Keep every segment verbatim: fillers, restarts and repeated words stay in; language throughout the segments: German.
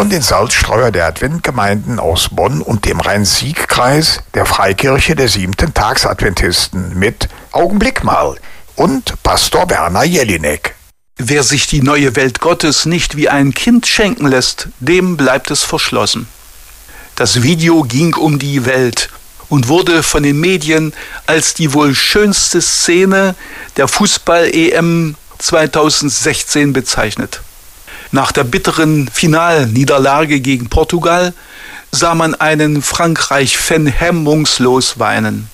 hören den Salzstreuer der Adventgemeinden aus Bonn und dem Rhein-Sieg-Kreis der Freikirche der siebten Tagsadventisten mit Augenblick mal und Pastor Werner Jelinek. Wer sich die neue Welt Gottes nicht wie ein Kind schenken lässt, dem bleibt es verschlossen. Das Video ging um die Welt und wurde von den Medien als die wohl schönste Szene der Fußball-E M zweitausendsechzehn bezeichnet. Nach der bitteren Finalniederlage gegen Portugal sah man einen Frankreich-Fan hemmungslos weinen.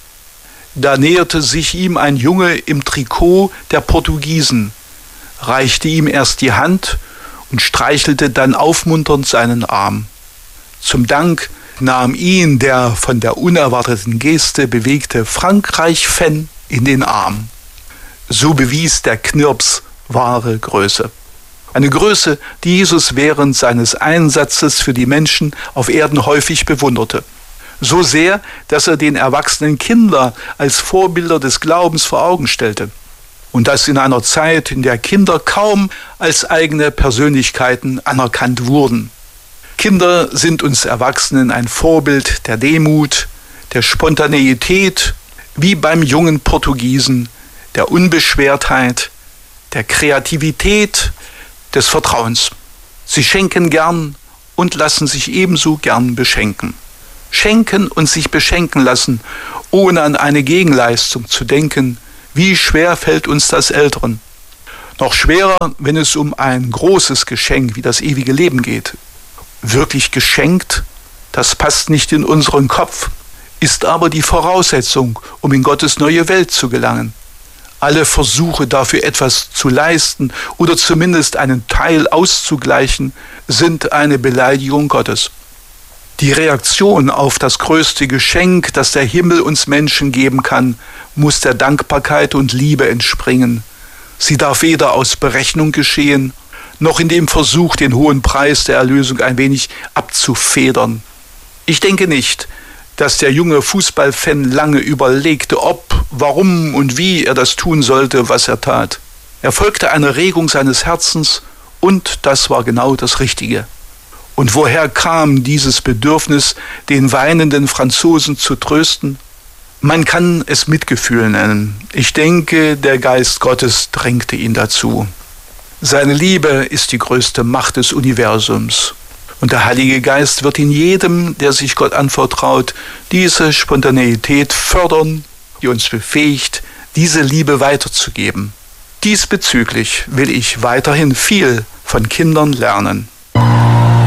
Da näherte sich ihm ein Junge im Trikot der Portugiesen, reichte ihm erst die Hand und streichelte dann aufmunternd seinen Arm. Zum Dank nahm ihn der von der unerwarteten Geste bewegte Frankreich-Fan in den Arm. So bewies der Knirps wahre Größe. Eine Größe, die Jesus während seines Einsatzes für die Menschen auf Erden häufig bewunderte. So sehr, dass er den erwachsenen Kinder als Vorbilder des Glaubens vor Augen stellte. Und das in einer Zeit, in der Kinder kaum als eigene Persönlichkeiten anerkannt wurden. Kinder sind uns Erwachsenen ein Vorbild der Demut, der Spontaneität, wie beim jungen Portugiesen, der Unbeschwertheit, der Kreativität, des Vertrauens. Sie schenken gern und lassen sich ebenso gern beschenken. Schenken und sich beschenken lassen, ohne an eine Gegenleistung zu denken, wie schwer fällt uns das Älteren. Noch schwerer, wenn es um ein großes Geschenk wie das ewige Leben geht. Wirklich geschenkt, das passt nicht in unseren Kopf, ist aber die Voraussetzung, um in Gottes neue Welt zu gelangen. Alle Versuche dafür etwas zu leisten oder zumindest einen Teil auszugleichen, sind eine Beleidigung Gottes. Die Reaktion auf das größte Geschenk, das der Himmel uns Menschen geben kann, muss der Dankbarkeit und Liebe entspringen. Sie darf weder aus Berechnung geschehen, noch in dem Versuch, den hohen Preis der Erlösung ein wenig abzufedern. Ich denke nicht, dass der junge Fußballfan lange überlegte, ob, warum und wie er das tun sollte, was er tat. Er folgte einer Regung seines Herzens und das war genau das Richtige. Und woher kam dieses Bedürfnis, den weinenden Franzosen zu trösten? Man kann es Mitgefühl nennen. Ich denke, der Geist Gottes drängte ihn dazu. Seine Liebe ist die größte Macht des Universums. Und der Heilige Geist wird in jedem, der sich Gott anvertraut, diese Spontaneität fördern, die uns befähigt, diese Liebe weiterzugeben. Diesbezüglich will ich weiterhin viel von Kindern lernen.